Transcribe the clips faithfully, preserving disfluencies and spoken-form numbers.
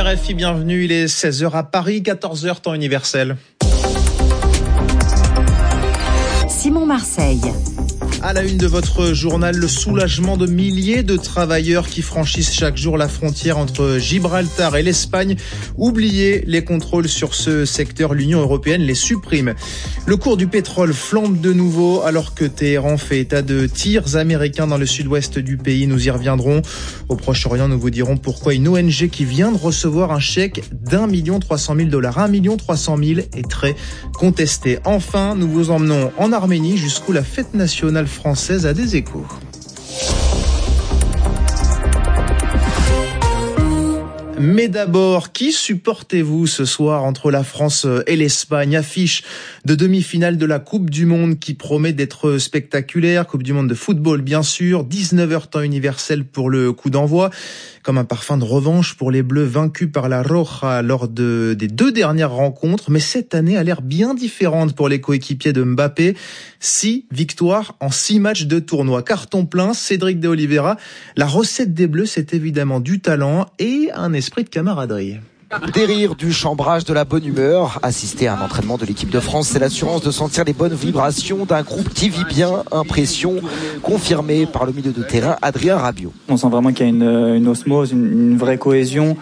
R F I, bienvenue, il est seize heures à Paris, quatorze heures temps universel. Simon Marseille. À la une de votre journal, le soulagement de milliers de travailleurs qui franchissent chaque jour la frontière entre Gibraltar et l'Espagne. Oubliez les contrôles sur ce secteur, l'Union européenne les supprime. Le cours du pétrole flambe de nouveau alors que Téhéran fait état de tirs américains dans le sud-ouest du pays. Nous y reviendrons. Au Proche-Orient, nous vous dirons pourquoi une O N G qui vient de recevoir un chèque d'un million trois cent mille dollars, un million trois cent mille est très contesté. Enfin, nous vous emmenons en Arménie jusqu'où la fête nationale française a des échos. Mais d'abord, qui supportez-vous ce soir entre la France et l'Espagne? Affiche de demi-finale de la Coupe du Monde qui promet d'être spectaculaire. Coupe du Monde de football, bien sûr. dix-neuf heures temps universel pour le coup d'envoi. Comme un parfum de revanche pour les Bleus vaincus par la Roja lors de, des deux dernières rencontres. Mais cette année a l'air bien différente pour les coéquipiers de Mbappé. Six victoires en six matchs de tournoi. Carton plein, Cédric de Oliveira. La recette des Bleus, c'est évidemment du talent et un esprit de camaraderie. Des rires, du chambrage, de la bonne humeur. Assister à un entraînement de l'équipe de France, c'est l'assurance de sentir les bonnes vibrations d'un groupe qui vit bien. Impression confirmée par le milieu de terrain Adrien Rabiot. On sent vraiment qu'il y a une, une osmose, une, une vraie cohésion.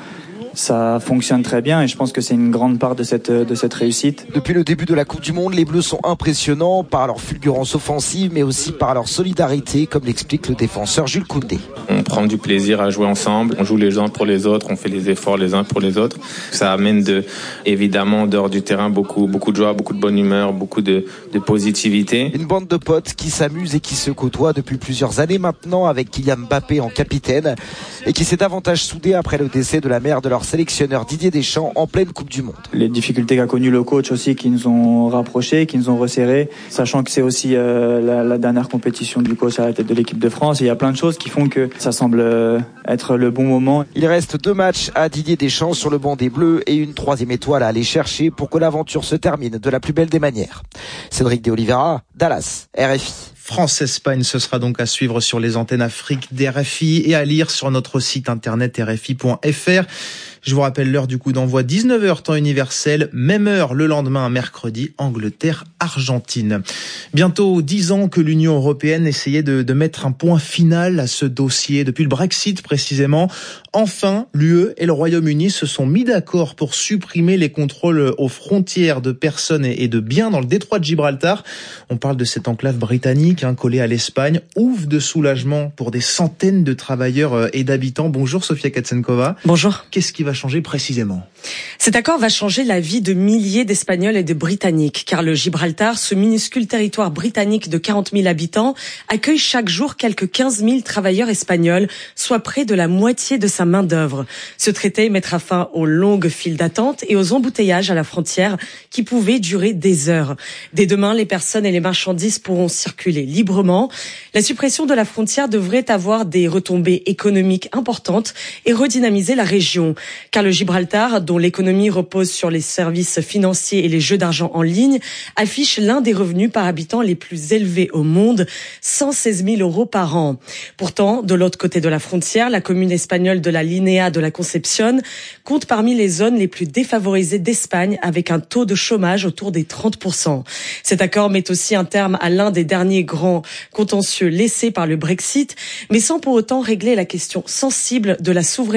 Ça fonctionne très bien et je pense que c'est une grande part de cette, de cette réussite. Depuis le début de la Coupe du Monde, les Bleus sont impressionnants par leur fulgurance offensive mais aussi par leur solidarité, comme l'explique le défenseur Jules Koundé. On prend du plaisir à jouer ensemble, on joue les uns pour les autres, on fait les efforts les uns pour les autres. Ça amène de, évidemment, dehors du terrain, beaucoup, beaucoup de joie, beaucoup de bonne humeur, beaucoup de, de positivité. Une bande de potes qui s'amusent et qui se côtoient depuis plusieurs années maintenant avec Kylian Mbappé en capitaine et qui s'est davantage soudé après le décès de la mère de leur sélectionneur Didier Deschamps en pleine Coupe du Monde. Les difficultés qu'a connues le coach aussi qui nous ont rapprochés, qui nous ont resserrés, sachant que c'est aussi euh, la, la dernière compétition du coach à la tête de l'équipe de France. Et il y a plein de choses qui font que ça semble être le bon moment. Il reste deux matchs à Didier Deschamps sur le banc des Bleus et une troisième étoile à aller chercher pour que l'aventure se termine de la plus belle des manières. Cédric de Oliveira, Dallas, R F I. France-Espagne, ce sera donc à suivre sur les antennes Afrique d'R F I et à lire sur notre site internet r f i point f r. Je vous rappelle l'heure du coup d'envoi, dix-neuf heures temps universel, même heure le lendemain, mercredi, Angleterre-Argentine. Bientôt dix ans que l'Union européenne essayait de, de mettre un point final à ce dossier, depuis le Brexit précisément. Enfin, l'U E et le Royaume-Uni se sont mis d'accord pour supprimer les contrôles aux frontières de personnes et de biens dans le détroit de Gibraltar. On parle de cette enclave britannique hein, collée à l'Espagne. Ouf de soulagement pour des centaines de travailleurs et d'habitants. Bonjour Sofia Katsenkova. Bonjour. Qu'est-ce qui va changer précisément? Cet accord va changer la vie de milliers d'Espagnols et de Britanniques, car le Gibraltar, ce minuscule territoire britannique de quarante mille habitants, accueille chaque jour quelques quinze mille travailleurs espagnols, soit près de la moitié de sa main-d'œuvre. Ce traité mettra fin aux longues files d'attente et aux embouteillages à la frontière qui pouvaient durer des heures. Dès demain, les personnes et les marchandises pourront circuler librement. La suppression de la frontière devrait avoir des retombées économiques importantes et redynamiser la région. Car le Gibraltar, dont l'économie repose sur les services financiers et les jeux d'argent en ligne, affiche l'un des revenus par habitant les plus élevés au monde, cent seize mille euros par an. Pourtant, de l'autre côté de la frontière, la commune espagnole de la Linéa de la Concepción compte parmi les zones les plus défavorisées d'Espagne avec un taux de chômage autour des trente pour cent. Cet accord met aussi un terme à l'un des derniers grands contentieux laissés par le Brexit, mais sans pour autant régler la question sensible de la souveraineté